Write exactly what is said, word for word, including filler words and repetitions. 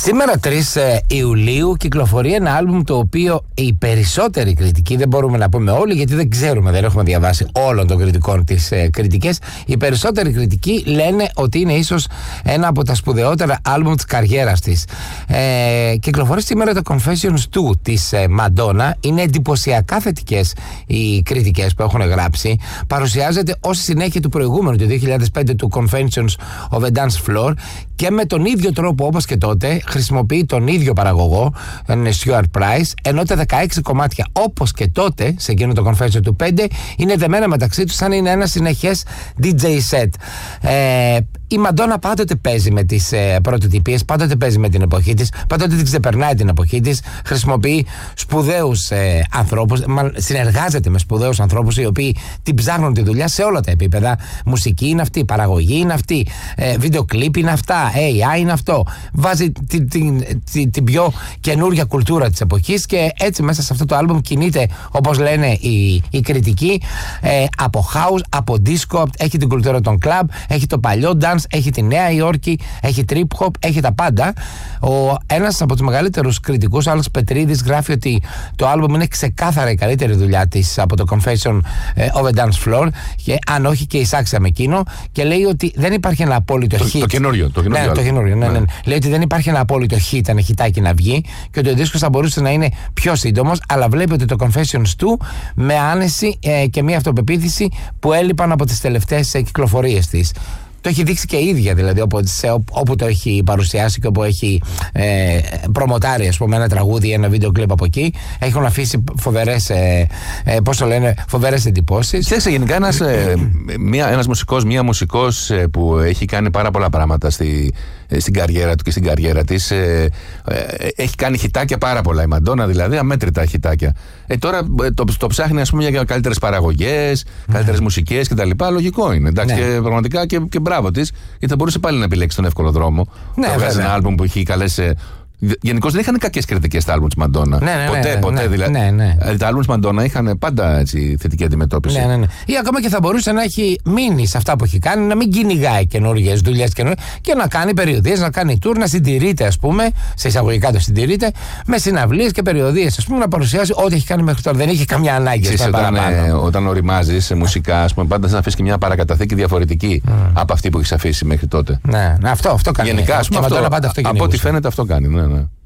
Σήμερα τρεις Ιουλίου κυκλοφορεί ένα άλμπουμ το οποίο οι περισσότεροι κριτικοί, δεν μπορούμε να πούμε όλοι γιατί δεν ξέρουμε, δεν έχουμε διαβάσει όλων των κριτικών τις ε, κριτικές, οι περισσότεροι κριτικοί λένε ότι είναι ίσως ένα από τα σπουδαιότερα άλμπουμ της καριέρας της. Ε, κυκλοφορεί σήμερα το Confessions του της ε, Madonna. Είναι εντυπωσιακά θετικές οι κριτικές που έχουν γράψει. Παρουσιάζεται ως συνέχεια του προηγούμενου του δύο χιλιάδες πέντε του Confessions of a Dance Floor και με τον ίδιο τρόπο όπως και τότε χρησιμοποιεί τον ίδιο παραγωγό, τον Stuart Price, ενώ τα δεκαέξι κομμάτια όπως και τότε σε εκείνο το Confession του πέντε είναι δεμένα μεταξύ τους σαν είναι ένα συνεχές ντι τζέι set. Ε, η Madonna πάντοτε παίζει με τις ε, πρωτοτυπίες, πάντοτε παίζει με την εποχή της, πάντοτε την ξεπερνάει την εποχή της, χρησιμοποιεί σπουδαίους ε, ανθρώπους, συνεργάζεται με σπουδαίους ανθρώπους οι οποίοι την ψάχνουν τη δουλειά σε όλα τα επίπεδα. Μουσική είναι αυτή, παραγωγή είναι αυτή, ε, βίντεο κλιπ είναι αυτά, έι άι είναι αυτό. Βάζει την, την, την, την πιο καινούργια κουλτούρα της εποχής και έτσι μέσα σε αυτό το άλμπουμ κινείται, όπως λένε οι, οι κριτικοί, ε, από house, από disco, έχει την κουλτούρα των club, έχει το παλιό dance, έχει τη Νέα Υόρκη, έχει trip hop, έχει τα πάντα. Ο, ένας από τους μεγαλύτερους κριτικούς, ο Άλεξ Πετρίδης, γράφει ότι το άλμπουμ είναι ξεκάθαρα η καλύτερη δουλειά της από το Confession of a Dance Floor, και αν όχι και εισάξια με εκείνο, και λέει ότι δεν υπάρχει ένα απόλυτο το, hit. Το καινούριο. Το καινούριο, ναι, το καινούριο ναι, ναι. Ναι. Λέει ότι δεν υπάρχει ένα απόλυτο hit, ένα χιτάκι να βγει, και ότι ο δίσκος θα μπορούσε να είναι πιο σύντομος, αλλά βλέπει ότι το Confessions του με άνεση ε, και μια αυτοπεποίθηση που έλειπαν από τις τελευταίες ε, κυκλοφορίες της. Το έχει δείξει και η ίδια, δηλαδή, όπου, σε, όπου το έχει παρουσιάσει και όπου έχει ε, προμοτάρει, ας πούμε, ένα τραγούδι, ένα βίντεο κλιπ από εκεί. Έχουν αφήσει φοβερές, ε, ε, πώς το λένε, φοβερές εντυπώσεις. Ξέρεις, γενικά ένας, ε, μία, ένας μουσικός, μία μουσικός ε, που έχει κάνει πάρα πολλά πράγματα στη, ε, στην καριέρα του και στην καριέρα της. Ε, ε, έχει κάνει χιτάκια πάρα πολλά, η Μαντόνα δηλαδή, αμέτρητα χιτάκια. Ε, τώρα ε, το, το ψάχνει, ας πούμε, για καλύτερες παραγωγές, mm. καλύτερες μουσικές κτλ. Λογικό είναι. Εντάξει, ναι. Και πραγματικά και, και μπράβο της, γιατί θα μπορούσε πάλι να επιλέξει τον εύκολο δρόμο. Ναι, θα βγάζει ένα άλμπουμ που έχει καλές. Γενικώς δεν είχαν κακές κριτικές τα άλμπουμ της Μαντόνα. Ναι, ναι, ποτέ, ναι, ποτέ ναι, δηλαδή. Ναι, ναι. Τα άλμπουμ της Μαντόνα είχαν πάντα έτσι, θετική αντιμετώπιση. Ναι, ναι, ναι. Ή ακόμα και θα μπορούσε να έχει μείνει σε αυτά που έχει κάνει, να μην κυνηγάει καινούργιες δουλειές και να κάνει περιοδίες, να κάνει tour, να συντηρείται, ας πούμε, σε εισαγωγικά το συντηρείται, με συναυλίες και περιοδίες, ας πούμε, να παρουσιάσει ό,τι έχει κάνει μέχρι τώρα. Δεν είχε καμιά ανάγκη. Ξέρεις, όταν, ε, όταν οριμάζεις μουσικά, ας πούμε, πάντα θα αφήσει και μια παρακαταθήκη διαφορετική mm. από αυτή που έχει αφήσει μέχρι τότε. Ναι, αυτό, αυτό κάνει. Γενικά, ας πούμε, αυτό, από ό,τι φαίνεται αυτό κάνει. Ναι, ναι.